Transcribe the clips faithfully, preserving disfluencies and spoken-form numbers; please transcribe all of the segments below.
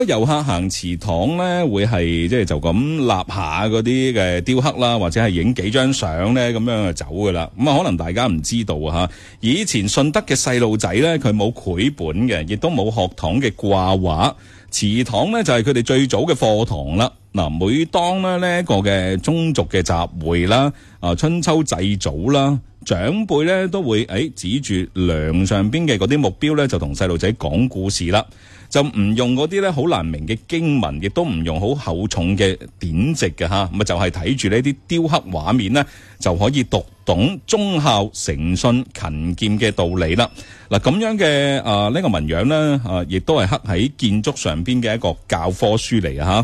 遊客行祠堂咧，會係即係就咁立下嗰啲嘅雕刻啦，或者係影幾張相咧，咁樣就走噶啦。咁啊，可能大家唔知道啊，以前順德嘅細路仔咧，佢冇繪本嘅，亦都冇學堂嘅掛畫。祠堂咧就係佢哋最早嘅課堂啦。嗱，每當咧呢一個嘅宗族嘅集會啦，啊春秋祭祖啦，長輩咧都會誒指住梁上邊嘅嗰啲目標咧，就同細路仔講故事啦。就唔用嗰啲咧好難明嘅經文，亦都唔用好厚重嘅典籍嘅吓，咁啊就係睇住呢啲雕刻畫面咧，就可以讀懂忠孝誠信勤儉嘅道理啦。嗱，咁樣嘅啊呢個紋樣咧啊，亦都係刻喺建築上邊嘅一個教科書嚟嘅吓。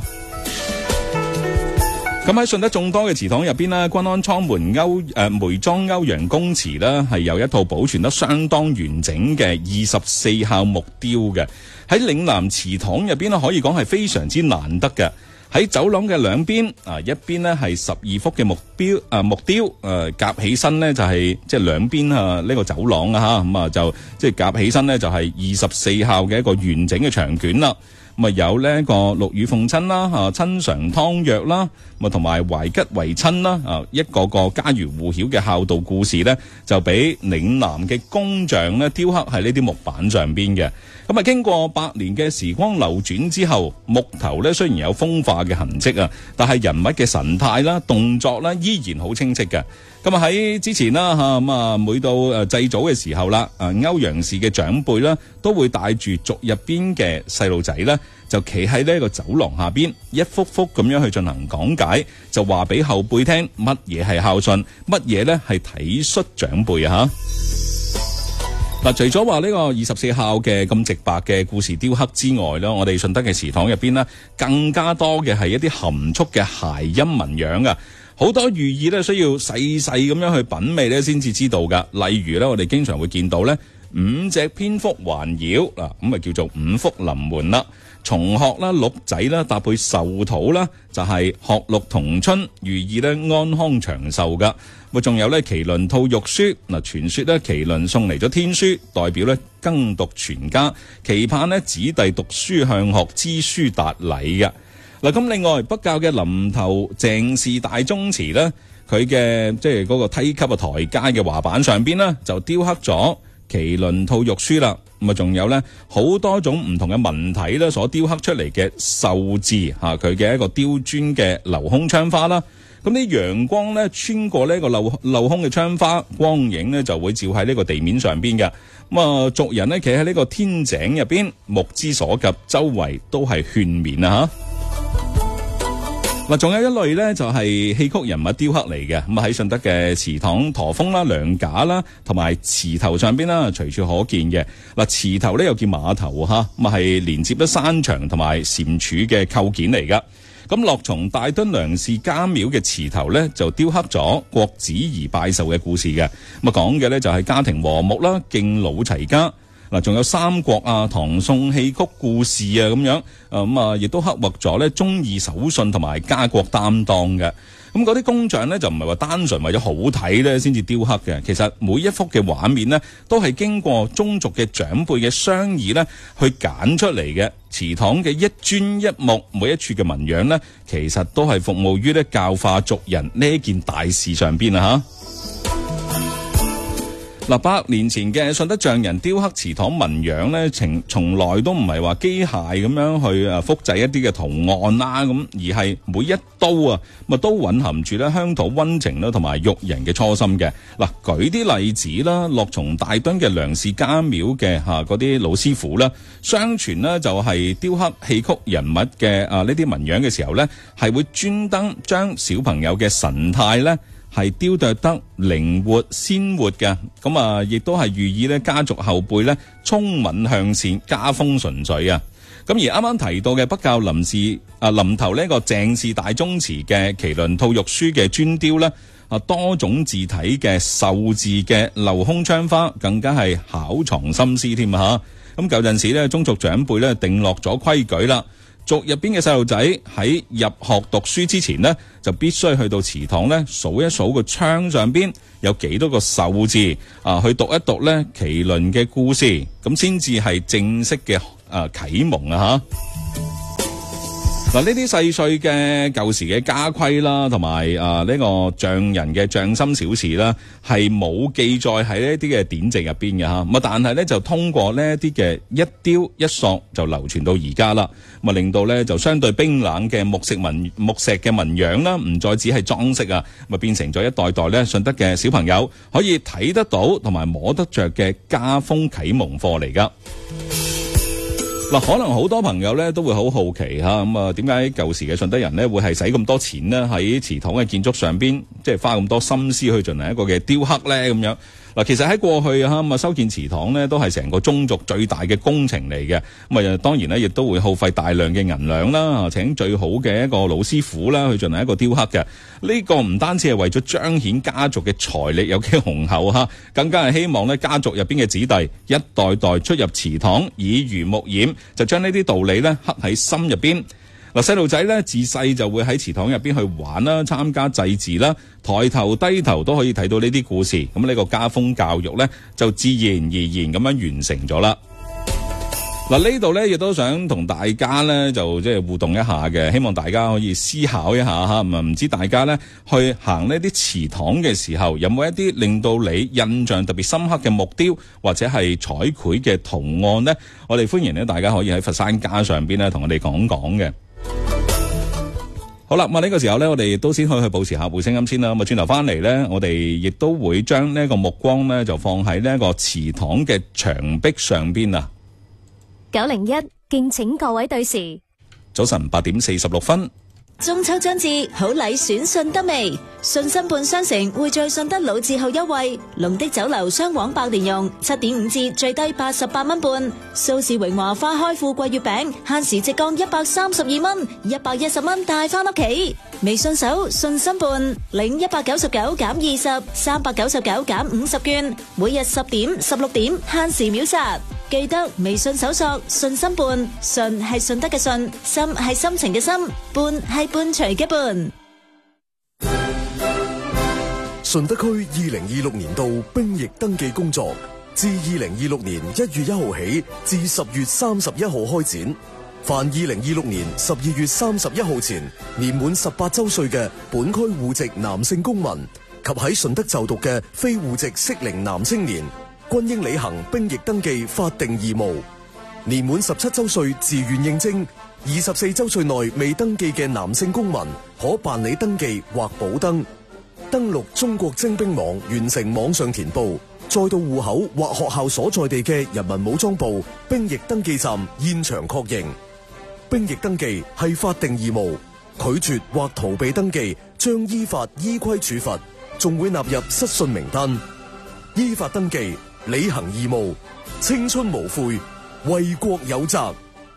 咁喺順德眾多嘅祠堂入邊咧，均安倉門歐誒梅莊歐陽公祠呢係有一套保存得相當完整嘅二十四孝木雕嘅。喺嶺南祠堂入邊咧，可以講係非常之難得嘅。喺走廊嘅兩邊啊，一邊呢係十二幅嘅木標啊木雕誒夾起身呢就係即係兩邊啊呢個走廊啊吓，咁啊就即係夾起身呢就係二十四孝嘅一個完整嘅長卷啦。咁啊有呢個陸羽奉親啦，啊親嘗湯藥啦，咁啊同埋懷吉為親啦，啊一個個家喻戶曉嘅孝道故事咧，就俾嶺南嘅工匠咧雕刻喺呢啲木板上邊嘅。咁啊經過百年嘅時光流轉之後，木頭咧雖然有風化嘅痕跡啊，但係人物嘅神態啦、動作啦依然好清晰嘅。咁啊喺之前啦嚇，咁啊每到誒祭祖嘅時候啦，啊歐陽氏嘅長輩啦，都會帶住族入邊嘅細路仔咧，就企喺呢個走廊下邊，一幅幅咁樣去進行講解，就話俾後輩聽乜嘢係孝順，乜嘢咧係體恤長輩啊嚇。嗱，除咗話呢個二十四孝嘅咁直白嘅故事雕刻之外咧，我哋順德嘅祠堂入邊咧，更加多嘅係一啲含蓄嘅諧音紋樣啊。好多寓意咧，需要細細咁樣去品味咧，先至知道噶。例如咧，我哋經常會見到咧，五隻蝙蝠環繞嗱，咁啊叫做五福臨門啦。松鶴啦、鹿仔啦，搭配壽桃啦，就係鶴鹿同春，寓意咧安康長壽噶。咁仲有咧麒麟吐玉書嗱，傳說咧麒麟送嚟咗天書，代表咧耕讀全家，期盼咧子弟讀書向學，知書達禮嘅。嗱，咁另外北滘嘅林頭鄭氏大宗祠咧，佢嘅即係嗰個梯級嘅台階嘅華板上邊咧，就雕刻咗麒麟吐玉書啦。咁啊，仲有咧好多種唔同嘅文體咧，所雕刻出嚟嘅壽字吓，佢嘅一個雕磚嘅鏤空窗花啦。咁啲陽光咧穿過呢個鏤鏤空嘅窗花，光影咧就會照喺呢個地面上邊嘅。咁啊，族人咧企喺呢個天井入邊，目之所及，周圍都係勸勉啊吓。嗱，仲有一類咧，就係戲曲人物雕刻嚟嘅。咁喺順德嘅祠堂駝峰啦、梁架啦，同埋祠頭上邊啦，隨處可見嘅。嗱，祠頭咧又叫碼頭吓，咁啊係連接咗山牆同埋蟾柱嘅構件嚟噶。咁落從大墩梁氏家廟嘅祠頭咧，就雕刻咗郭子儀拜壽嘅故事嘅。咁啊講嘅咧就係家庭和睦啦，敬老齊家。嗱，仲有三國啊、唐宋戲曲故事啊咁樣，咁啊，亦都刻畫咗咧忠義守信同埋家國擔當嘅。咁嗰啲工匠咧就唔係話單純為咗好睇咧先至雕刻嘅，其實每一幅嘅畫面咧都係經過宗族嘅長輩嘅商議咧去揀出嚟嘅。祠堂嘅一磚一木，每一處嘅紋樣咧，其實都係服務於咧教化族人呢件大事上邊啊吓。嗱，百年前嘅順德匠人雕刻祠堂紋樣咧，從從來都唔係話機械咁樣去誒複製一啲嘅圖案啦，咁而係每一刀啊，咪都蘊含住咧鄉土溫情啦，同埋育人嘅初心嘅。嗱，舉啲例子啦，落從大墩嘅梁氏家廟嘅嚇嗰啲老師傅啦，相傳呢就係雕刻戲曲人物嘅啊呢啲紋樣嘅時候咧，係會專登將小朋友嘅神態咧，係雕琢得靈活鮮活嘅，咁啊，亦都係寓意咧家族後輩咧聰敏向善、家風純粹啊。咁而啱啱提到嘅北滘林氏啊林頭呢個鄭氏大宗祠嘅麒麟吐玉書嘅磚雕咧，啊多種字體嘅壽字嘅鏤空窗花，更加係巧藏心思添啊吓。咁舊陣時咧，宗族長輩咧定落咗規矩啦。族入邊嘅細路仔喺入學讀書之前呢，就必須去到祠堂咧數一數個窗上邊有幾多個壽字啊，去讀一讀咧麒麟嘅故事，咁先至係正式嘅啊啟蒙啊吓。 嗱，呢啲細碎嘅舊時嘅家規啦，同埋啊呢個匠人嘅匠心小事啦，係冇記載喺呢啲嘅典籍入邊嘅吓。咁啊，但係咧就通過呢一啲嘅一雕一塑就流傳到而家啦。咁啊，令到咧就相對冰冷嘅木飾紋木石嘅紋樣啦，唔再只係裝飾啊，咁啊變成咗一代代咧順德嘅小朋友可以睇得到同埋摸得着嘅家風啟蒙課嚟噶。嗱，可能好多朋友咧都會好好奇吓，咁啊，點解舊時嘅順德人咧會係使咁多錢呢？喺祠堂嘅建築上邊，即係花咁多心思去進行一個嘅雕刻咧？咁樣嗱，其實喺過去啊，咁啊修建祠堂咧都係成個宗族最大嘅工程嚟嘅，咁啊當然咧亦都會耗費大量嘅銀兩啦，請最好嘅一個老師傅啦去進行一個雕刻嘅。呢個唔單止係為咗彰顯家族嘅財力有幾雄厚吓，更加係希望咧家族入邊嘅子弟一代代出入祠堂，耳濡目染，就將呢啲道理咧刻喺心入邊。嗱，細路仔咧自細就會喺祠堂入邊去玩啦，參加祭祀啦，抬頭低頭都可以睇到呢啲故事。咁呢個家風教育咧就自然而然咁樣完成咗啦。嗱，呢度咧亦都想同大家咧就即係互動一下嘅，希望大家可以思考一下吓。咁啊，唔知大家咧去行呢啲祠堂嘅時候，有冇一啲令到你印象特別深刻嘅木雕或者係彩繪嘅圖案呢？我哋歡迎咧大家可以喺佛山家上邊咧同我哋講講嘅。好啦，咁啊呢個時候咧，我哋亦都先可以去保持客戶聲音先啦。咁啊轉頭翻嚟咧，我哋亦都會將呢一個目光咧就放喺呢一個祠堂嘅牆壁上邊啊。 九零一，敬請各位對時。 早晨八點四十六分。 中秋將至，好禮選順德味。順心半商城匯聚順德老字號優惠，龍的酒樓雙黃爆蓮蓉七點五折，最低八十八蚊半。蘇氏榮華花開富貴月餅，限時直降一百三十二蚊，一百一十蚊帶翻屋企。微信搜順心半，領一百九十九減二十，三百九十九減五十券，每日十點、十六點限時秒殺。記得微信搜索順心半，順係順德嘅順，心係心情嘅心，半係伴隨嘅伴。 順德區二零二六年度兵役登記工作自二零二六年一月一號起至十月三十一號開展。凡二零二六年十二月三十一號前年滿十八周歲嘅本區戶籍男性公民及喺順德就讀嘅非戶籍適齡男青年，均應履行兵役登記法定義務。年滿十七周歲自願應徵，二十四周歲內未登記嘅男性公民，可辦理登記或補登。登錄中國徵兵網，完成網上填報，再到戶口或學校所在地嘅人民武裝部兵役登記站現場確認。兵役登記係法定義務，拒絕或逃避登記，將依法依規處罰，仲會納入失信名單。依法登記，履行義務，青春無悔，為國有責。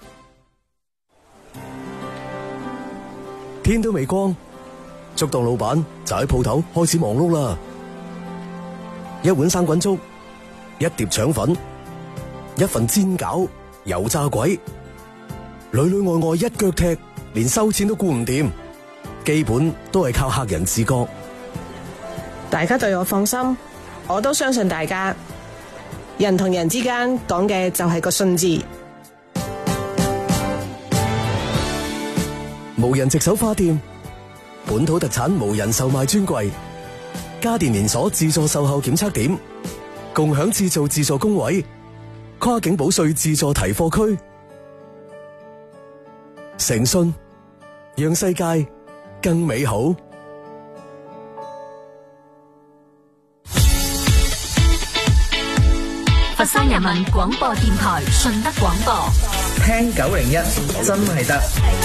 天都未光，粥檔老闆就喺鋪頭開始忙碌啦。一碗生滾粥，一碟腸粉，一份煎餃，油炸鬼，裏裏外外一腳踢，連收錢都顧唔掂，基本都係靠客人自覺。 大家對我放心，我都相信大家。人同人之間講嘅就係個信字。 無人值手花店，本土特產無人售賣專櫃，家電連鎖自助售後檢測點，共享自造自助工位，跨境保稅自助提貨區，誠信讓世界更美好。 佛山人民廣播電台順德廣播， 聽九零一真係得。